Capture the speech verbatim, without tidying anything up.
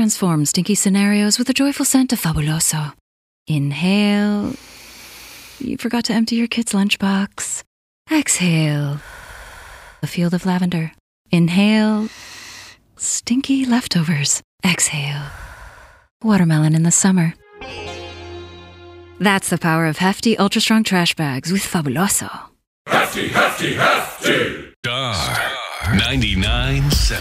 transform stinky scenarios with a joyful scent of Fabuloso. Inhale. You forgot to empty your kid's lunchbox. Exhale. A field of lavender. Inhale. Stinky leftovers. Exhale. Watermelon in the summer. That's the power of hefty, ultra-strong trash bags with Fabuloso. Hefty, hefty, hefty! Star ninety-nine point seven.